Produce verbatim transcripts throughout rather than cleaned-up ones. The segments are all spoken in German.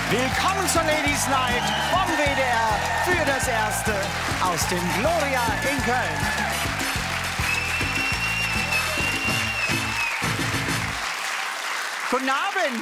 Willkommen zur Ladies Night vom W D R für das Erste aus dem Gloria in Köln. Guten Abend.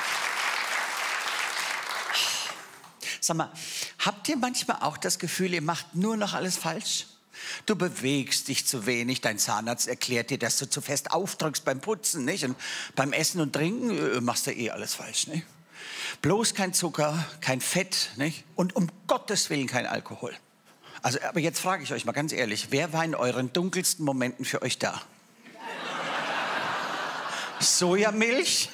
Sag mal, habt ihr manchmal auch das Gefühl, ihr macht nur noch alles falsch? Du bewegst dich zu wenig, dein Zahnarzt erklärt dir, dass du zu fest aufdrückst beim Putzen, nicht? Und beim Essen und Trinken äh, machst du eh alles falsch, nicht? Bloß kein Zucker, kein Fett, nicht? Und um Gottes Willen kein Alkohol. Also, aber jetzt frage ich euch mal ganz ehrlich, wer war in euren dunkelsten Momenten für euch da? Sojamilch?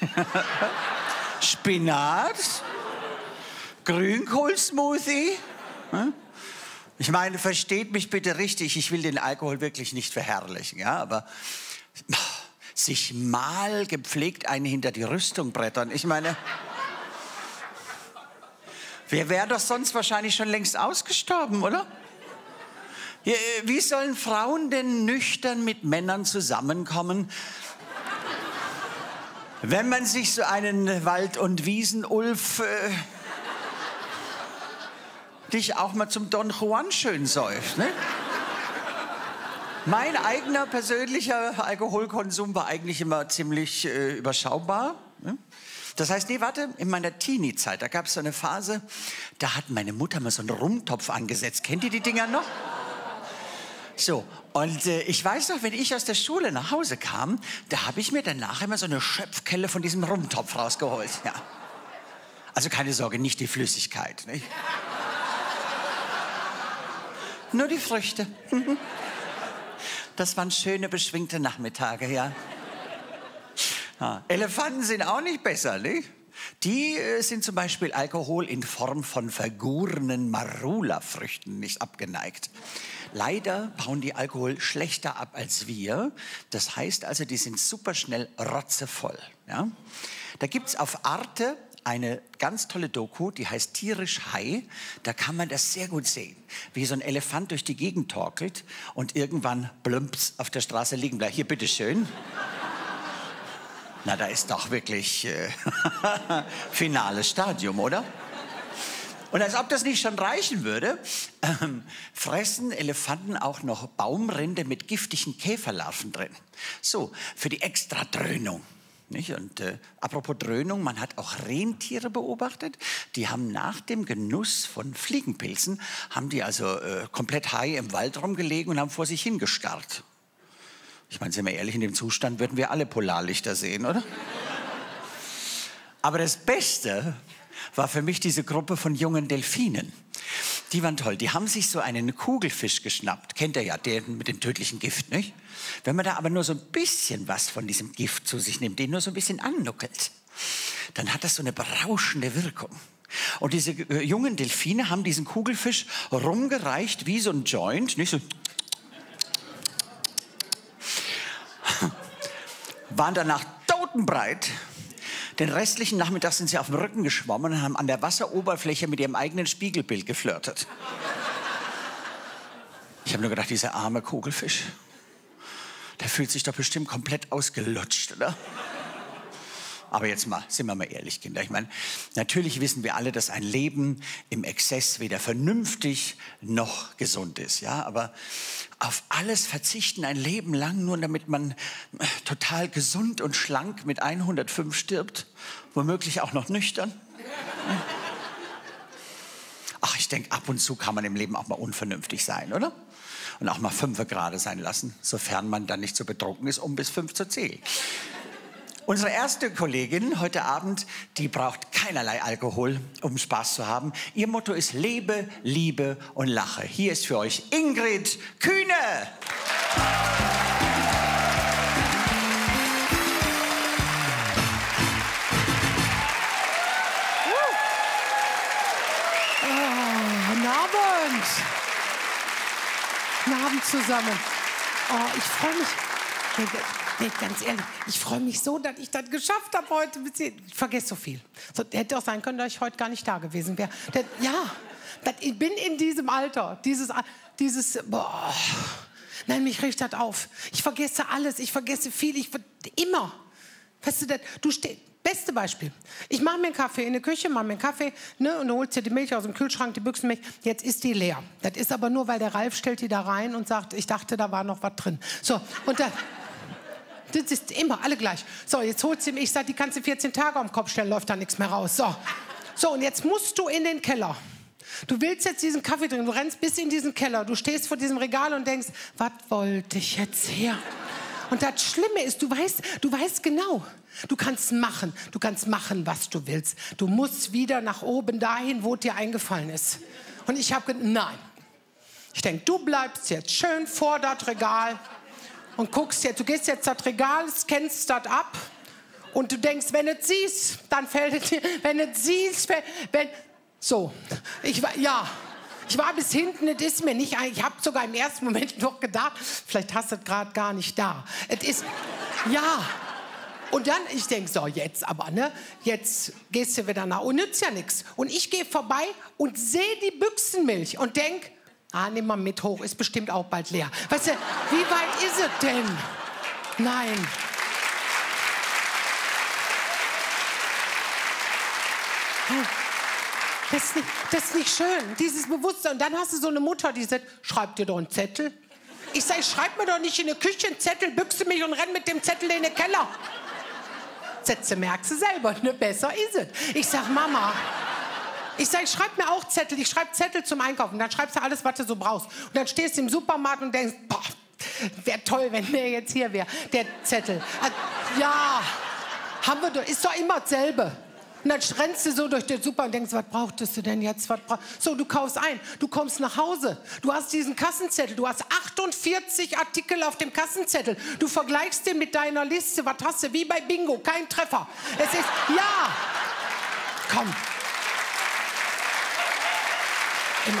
Spinat? Grünkohlsmoothie? Hm? Ich meine, versteht mich bitte richtig, ich will den Alkohol wirklich nicht verherrlichen, ja, aber sich mal gepflegt einen hinter die Rüstung brettern, ich meine, wer wäre doch sonst wahrscheinlich schon längst ausgestorben, oder? Wie sollen Frauen denn nüchtern mit Männern zusammenkommen, wenn man sich so einen Wald- und Wiesen-Ulf äh, dich auch mal zum Don Juan schön säuft, ne? Mein eigener persönlicher Alkoholkonsum war eigentlich immer ziemlich äh, überschaubar. Ne? Das heißt, nee, warte, in meiner Teenie-Zeit, da gab es so eine Phase, da hat meine Mutter mal so einen Rumtopf angesetzt. Kennt ihr die Dinger noch? So, und äh, ich weiß noch, wenn ich aus der Schule nach Hause kam, da habe ich mir danach immer so eine Schöpfkelle von diesem Rumtopf rausgeholt. Ja. Also keine Sorge, nicht die Flüssigkeit, nicht? Nur die Früchte. Das waren schöne, beschwingte Nachmittage, ja. Ja. Elefanten sind auch nicht besser, nicht? Die äh, sind zum Beispiel Alkohol in Form von vergorenen Marula-Früchten nicht abgeneigt. Leider bauen die Alkohol schlechter ab als wir. Das heißt also, die sind super schnell rotzevoll. Ja? Da gibt es auf Arte eine ganz tolle Doku, die heißt Tierisch High. Da kann man das sehr gut sehen, wie so ein Elefant durch die Gegend torkelt und irgendwann plumps auf der Straße liegen bleibt. Hier, bitteschön. Na, da ist doch wirklich äh, finales Stadium, oder? Und als ob das nicht schon reichen würde, ähm, fressen Elefanten auch noch Baumrinde mit giftigen Käferlarven drin. So, für die Extradröhnung. Nicht? Und äh, apropos Dröhnung, man hat auch Rentiere beobachtet, die haben nach dem Genuss von Fliegenpilzen, haben die also äh, komplett high im Wald rumgelegen und haben vor sich hingestarrt. Ich meine, sind wir ehrlich, in dem Zustand würden wir alle Polarlichter sehen, oder? Aber das Beste war für mich diese Gruppe von jungen Delfinen. Die waren toll. Die haben sich so einen Kugelfisch geschnappt. Kennt ihr ja, den mit dem tödlichen Gift, nicht? Wenn man da aber nur so ein bisschen was von diesem Gift zu sich nimmt, den nur so ein bisschen annuckelt, dann hat das so eine berauschende Wirkung. Und diese äh, jungen Delfine haben diesen Kugelfisch rumgereicht wie so ein Joint, nicht so... waren danach totenbreit. Den restlichen Nachmittag sind sie auf dem Rücken geschwommen und haben an der Wasseroberfläche mit ihrem eigenen Spiegelbild geflirtet. Ich habe nur gedacht, dieser arme Kugelfisch, der fühlt sich doch bestimmt komplett ausgelutscht, oder? Aber jetzt mal, sind wir mal ehrlich, Kinder. Ich meine, natürlich wissen wir alle, dass ein Leben im Exzess weder vernünftig noch gesund ist. Ja? Aber auf alles verzichten ein Leben lang, nur damit man total gesund und schlank mit hundertfünf stirbt, womöglich auch noch nüchtern. Ach, ich denke, ab und zu kann man im Leben auch mal unvernünftig sein, oder? Und auch mal fünfe gerade sein lassen, sofern man dann nicht so betrunken ist, um bis fünf zu zählen. Unsere erste Kollegin heute Abend, die braucht keinerlei Alkohol, um Spaß zu haben. Ihr Motto ist Lebe, Liebe und Lache. Hier ist für euch Ingrid Kühne. Guten Abend. Guten Abend zusammen. Oh, ich freue mich. Nee, ganz ehrlich, ich freue mich so, dass ich das geschafft habe heute. Ich vergesse so viel. So, hätte auch sein können, dass ich heute gar nicht da gewesen wäre. Das, ja, das, ich bin in diesem Alter. Dieses, dieses, boah. Nein, mich riecht das auf. Ich vergesse alles, ich vergesse viel, ich immer. Weißt du, das, du stehst, beste Beispiel. Ich mache mir einen Kaffee in der Küche, mache mir einen Kaffee, ne, und du holst dir die Milch aus dem Kühlschrank, die Büchsenmilch. Jetzt ist die leer. Das ist aber nur, weil der Ralf stellt die da rein und sagt, ich dachte, da war noch was drin. So, und dann... Das ist immer alle gleich. So, jetzt holst du mir, ich sag, die kannst du vierzehn Tage am Kopf stellen, läuft da nichts mehr raus. So. So, und jetzt musst du in den Keller. Du willst jetzt diesen Kaffee trinken, du rennst bis in diesen Keller. Du stehst vor diesem Regal und denkst, was wollte ich jetzt her? Und das Schlimme ist, du weißt, du weißt genau, du kannst machen, du kannst machen, was du willst. Du musst wieder nach oben dahin, wo dir eingefallen ist. Und ich habe gedacht, nein. Ich denke, du bleibst jetzt schön vor das Regal und guckst jetzt, du gehst jetzt das Regal, scannst das ab und du denkst, wenn du es siehst, dann fällt es dir, wenn du es siehst, wenn, wenn, so, ich war, ja, ich war bis hinten, es ist mir nicht, ich habe sogar im ersten Moment noch gedacht, vielleicht hast du es gerade gar nicht da. Es ist, ja, und dann, ich denke, so, jetzt aber, ne, jetzt gehst du wieder nach, und nützt ja nichts. Und ich gehe vorbei und sehe die Büchsenmilch und denk, ah, nimm mal mit hoch, ist bestimmt auch bald leer. Weißt du, wie weit ist es denn? Nein. Das ist, nicht, das ist nicht schön, dieses Bewusstsein. Und dann hast du so eine Mutter, die sagt, schreib dir doch einen Zettel. Ich sage, schreib mir doch nicht in der Küche einen Zettel, büchse mich und renn mit dem Zettel in den Keller. Sätze merkst du selber, ne? Besser ist es. Ich sag, Mama, ich sag, ich schreib mir auch Zettel, ich schreibe Zettel zum Einkaufen. Dann schreibst du alles, was du so brauchst. Und dann stehst du im Supermarkt und denkst, boah, wäre toll, wenn der jetzt hier wäre, der Zettel. Ja, haben wir doch, ist doch immer dasselbe. Und dann rennst du so durch den Super und denkst, was brauchtest du denn jetzt? Was brauch... So, du kaufst ein, du kommst nach Hause, du hast diesen Kassenzettel, du hast achtundvierzig Artikel auf dem Kassenzettel. Du vergleichst den mit deiner Liste, was hast du? Wie bei Bingo, kein Treffer. Es ist, ja, komm. Immer.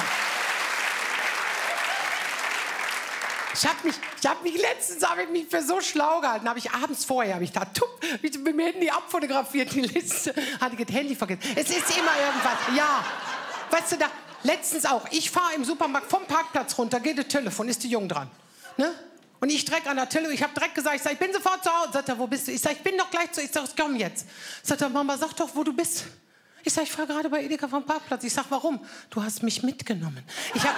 Ich habe mich, ich hab mich letztens hab ich mich für so schlau gehalten. Habe ich abends vorher, habe ich da tup, mit dem Handy abfotografiert, die Liste. Hatte ich das Handy vergessen. Es ist immer irgendwas. Ja, weißt du, da letztens auch. Ich fahre im Supermarkt vom Parkplatz runter, geht das Telefon, ist die Jung dran. Ne? Und ich direkt an der Telefon, ich habe direkt gesagt, ich sag, ich bin sofort zu Hause. Sagt er, wo bist du? Ich sag, ich bin doch gleich zu, ich sag, komm jetzt. Sagt er, Mama, sag doch, wo du bist. Ich sag, ich fahre gerade bei Edeka vom Parkplatz. Ich sag, warum? Du hast mich mitgenommen. Ich hab...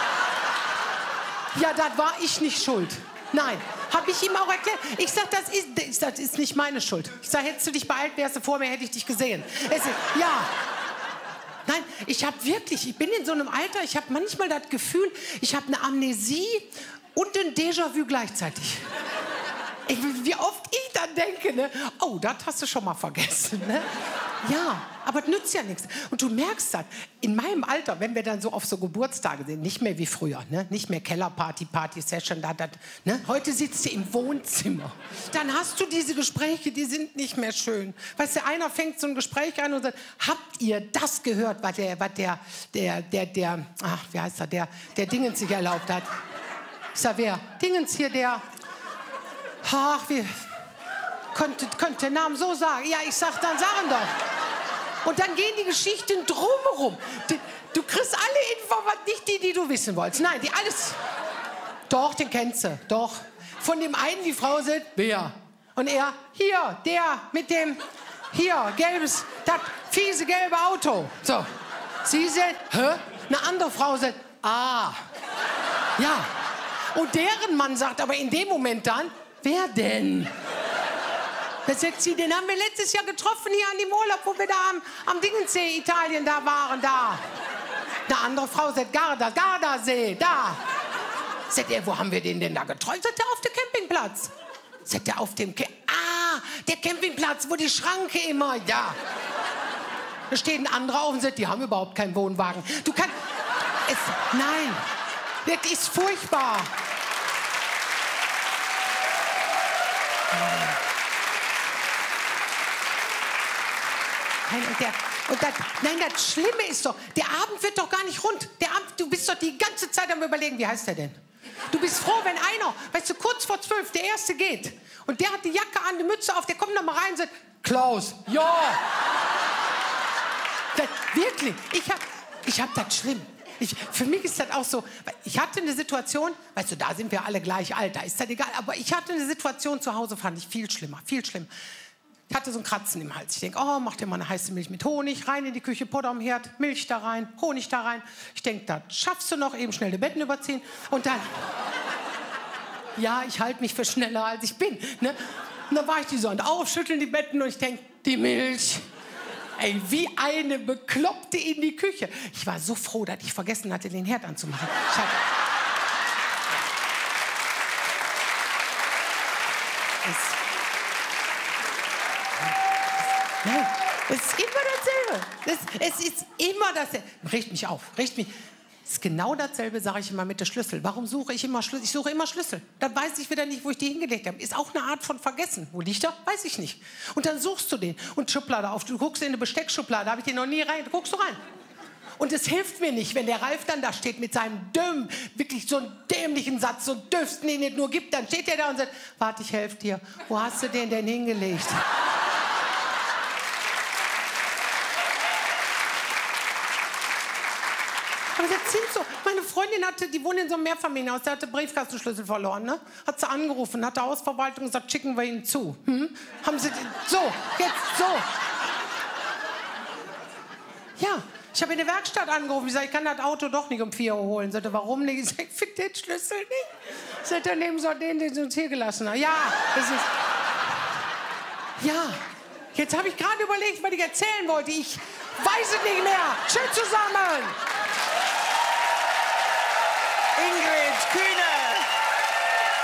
Ja, da war ich nicht schuld. Nein, habe ich ihm auch erklärt. Ich sag, das ist, das ist nicht meine Schuld. Ich sag, hättest du dich beeilt, wärst du vor mir, hätte ich dich gesehen. Es ist, ja. Nein, ich habe wirklich, ich bin in so einem Alter, ich habe manchmal das Gefühl, ich habe eine Amnesie und ein Déjà-vu gleichzeitig. Ich, wie oft ich dann denke, ne? Oh, das hast du schon mal vergessen. Ne? Ja, aber das nützt ja nichts. Und du merkst das, in meinem Alter, wenn wir dann so auf so Geburtstage sind, nicht mehr wie früher, ne? Nicht mehr Kellerparty, Party-Session, da, da, ne? Heute sitzt du im Wohnzimmer. Dann hast du diese Gespräche, die sind nicht mehr schön. Weißt du, einer fängt so ein Gespräch an und sagt, habt ihr das gehört, was der, was der, der, der, der, ach, wie heißt er, der, der Dingens sich erlaubt hat? Ich sag, wer? Dingens hier, der... Ach, wie... Könnte, könnte den Namen so sagen. Ja, ich sag, dann sagen doch. Und dann gehen die Geschichten drumherum. Du, du kriegst alle Informationen, nicht die, die du wissen wolltest. Nein, die alles... Doch, den kennst du, doch. Von dem einen, die Frau sagt, wer? Und er, hier, der mit dem, hier, gelbes, das fiese gelbe Auto. So. Sie sagt, hä? Eine andere Frau sagt, ah. Ja. Und deren Mann sagt aber in dem Moment dann, wer denn? Da sagt sie, den haben wir letztes Jahr getroffen hier an dem Urlaub, wo wir da am, am Dingensee, Italien, da waren, da. Eine andere Frau sagt, Garda, Gardasee, da. Sagt er, wo haben wir den denn da getroffen? Sagt er, auf dem Campingplatz. Sagt er, auf dem, Ca ah, der Campingplatz, wo die Schranke immer, ja. Da steht ein anderer auf und sagt, die haben überhaupt keinen Wohnwagen. Du kannst, es, nein, wirklich, ist furchtbar. Nein, und, der, und das, nein, das Schlimme ist doch, der Abend wird doch gar nicht rund. Der Abend, du bist doch die ganze Zeit am Überlegen, wie heißt der denn? Du bist froh, wenn einer, weißt du, kurz vor zwölf, der Erste geht. Und der hat die Jacke an, die Mütze auf, der kommt noch mal rein und sagt, Klaus, ja. Das, wirklich, ich hab, ich hab das schlimm. Ich, für mich ist das auch so, ich hatte eine Situation, weißt du, da sind wir alle gleich alt, da ist das egal, aber ich hatte eine Situation zu Hause, fand ich viel schlimmer, viel schlimmer. Ich hatte so ein Kratzen im Hals. Ich denke, oh, mach dir mal eine heiße Milch mit Honig, rein in die Küche, Butter am Herd, Milch da rein, Honig da rein. Ich denke, das schaffst du noch, eben schnell die Betten überziehen. Und dann, ja, ich halte mich für schneller, als ich bin. Ne? Und dann war ich die Sonne auf, schütteln die Betten und ich denke, die Milch. Ey, wie eine Bekloppte in die Küche. Ich war so froh, dass ich vergessen hatte, den Herd anzumachen. Ich hatte es Nein, es ist immer dasselbe. Es, es ist immer dasselbe. Richt mich auf, richt mich. Es ist genau dasselbe, sage ich immer mit der Schlüssel. Warum suche ich immer Schlüssel? Ich suche immer Schlüssel. Dann weiß ich wieder nicht, wo ich die hingelegt habe. Ist auch eine Art von Vergessen. Wo liegt er? Weiß ich nicht. Und dann suchst du den. Und Schublade auf. Du guckst in eine Besteckschublade. Habe ich den noch nie rein. Du guckst du rein. Und es hilft mir nicht, wenn der Ralf dann da steht mit seinem Dömm, wirklich so einen dämlichen Satz, so dürfst den nicht nur gibt. Dann steht der da und sagt, warte, ich helfe dir. Wo hast du den denn hingelegt? Aber das sind so. Meine Freundin hatte, die wohnt in so einem Mehrfamilienhaus, der hatte Briefkastenschlüssel verloren, ne? Hat sie angerufen, hat der Hausverwaltung gesagt, schicken wir ihn zu. Hm? Haben sie, so, jetzt so. Ja, ich habe in der Werkstatt angerufen, ich sage, ich kann das Auto doch nicht um vier Uhr holen. Sie sagte, warum nicht? Ich sage, ich finde den Schlüssel nicht. Sie sagte, nehmen Sie den, den Sie uns hier gelassen haben. Ja, das ist... Ja, jetzt habe ich gerade überlegt, was ich erzählen wollte. Ich weiß es nicht mehr. Tschüss zusammen. Ingrid Kühne.